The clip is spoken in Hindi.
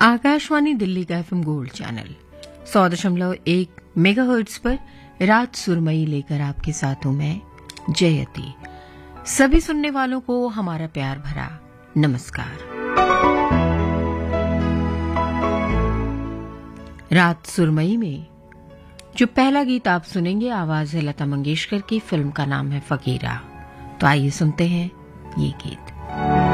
आकाशवाणी दिल्ली का एफएम गोल्ड चैनल 100.1 मेगाहर्ट्ज पर रात सुरमई लेकर आपके साथ हूं मैं जयती। सभी सुनने वालों को हमारा प्यार भरा नमस्कार। रात सुरमई में जो पहला गीत आप सुनेंगे आवाज है लता मंगेशकर की। फिल्म का नाम है फकीरा। तो आइए सुनते हैं ये गीत।